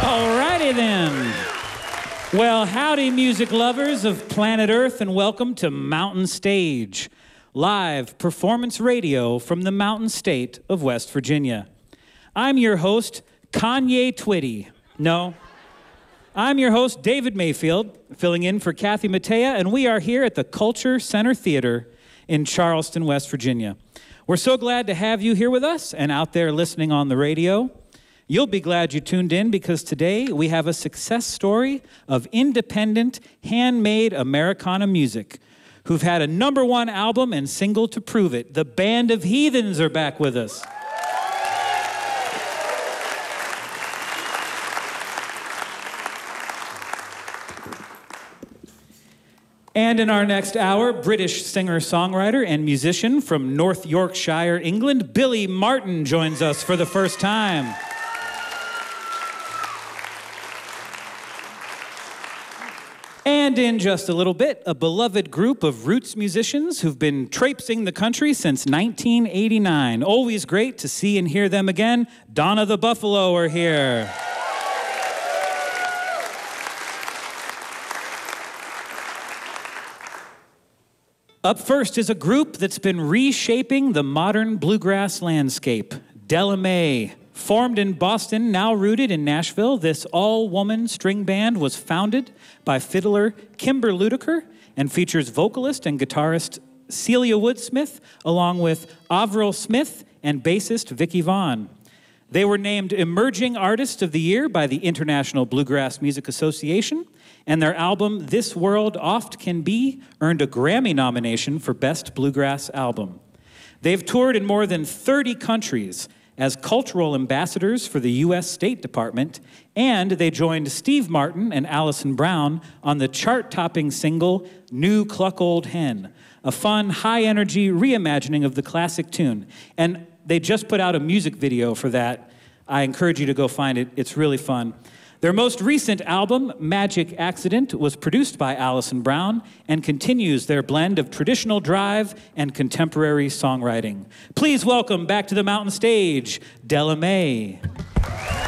Alrighty then. Well, howdy, music lovers of planet Earth, and welcome to Mountain Stage, live performance radio from the Mountain State of West Virginia. I'm your host, Kanye Twitty. No, I'm your host, David Mayfield, filling in for Kathy Mattea, and we are here at the Culture Center Theater in Charleston, West Virginia. We're so glad to have you here with us and out there listening on the radio. You'll be glad you tuned in because today we have a success story of independent, handmade Americana music who've had a #1 album and single to prove it. The Band of Heathens are back with us. And in our next hour, British singer-songwriter and musician from North Yorkshire, England, Billy Martin joins us for the first time. And in just a little bit, a beloved group of roots musicians who've been traipsing the country since 1989. Always great to see and hear them again. Donna the Buffalo are here. Up first is a group that's been reshaping the modern bluegrass landscape, Della Mae. Formed in Boston, now rooted in Nashville, this all-woman string band was founded by fiddler Kimber Ludiker and features vocalist and guitarist Celia Woodsmith, along with Avril Smith and bassist Vicky Vaughn. They were named Emerging Artist of the Year by the International Bluegrass Music Association, and their album, This World Oft Can Be, earned a Grammy nomination for Best Bluegrass Album. They've toured in more than 30 countries as cultural ambassadors for the U.S. State Department, and they joined Steve Martin and Alison Brown on the chart-topping single, New Cluck Old Hen, a fun, high-energy reimagining of the classic tune. And they just put out a music video for that. I encourage you to go find it. It's really fun. Their most recent album, Magic Accident, was produced by Alison Brown and continues their blend of traditional drive and contemporary songwriting. Please welcome back to the Mountain Stage, Della Mae.